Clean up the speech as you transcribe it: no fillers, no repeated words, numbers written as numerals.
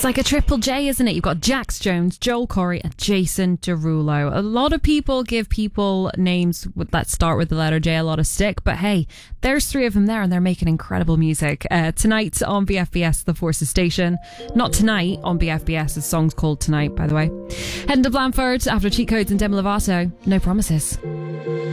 It's like a triple J, isn't it? You've got Jax Jones, Joel Corey, and Jason Derulo. A lot of people give people names that start with the letter J a lot of stick, but hey, there's three of them there and they're making incredible music. Tonight on BFBS, The Forces Station. Not tonight on BFBS, the song's called Tonight, by the way. Heading to Blandford after Cheat Codes and Demi Lovato. No promises.